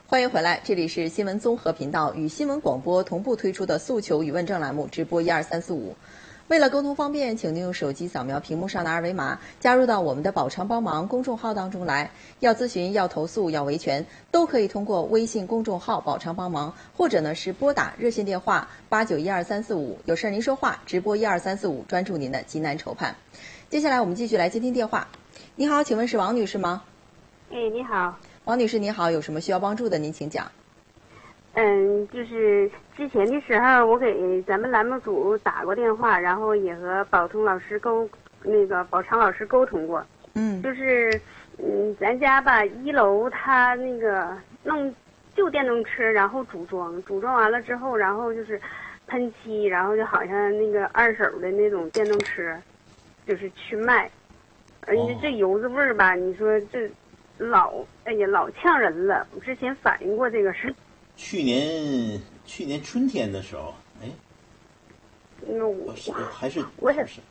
欢迎回来，这里是新闻综合频道与新闻广播同步推出的诉求与问政栏目直播12345。为了沟通方便，请您用手机扫描屏幕上的二维码，加入到我们的保常帮忙公众号当中来。要咨询、要投诉、要维权，都可以通过微信公众号保常帮忙，或者呢是拨打热线电话89123345，有事您说话，直播12345，专注您的急难愁盼。接下来我们继续来接听电话。你好，请问是王女士吗？ 你好， 王女士你好，有什么需要帮助的您请讲。 就是之前的时候，我给咱们栏目组打过电话，然后也和宝常老师沟通过。就是咱家吧，1楼他那个弄旧电动车，然后组装完了之后，然后就是喷漆，然后就好像那个二手的那种电动车，就是去卖。这油子味儿吧，你说这老呛人了。我之前反映过这个事。 去年春天的时候，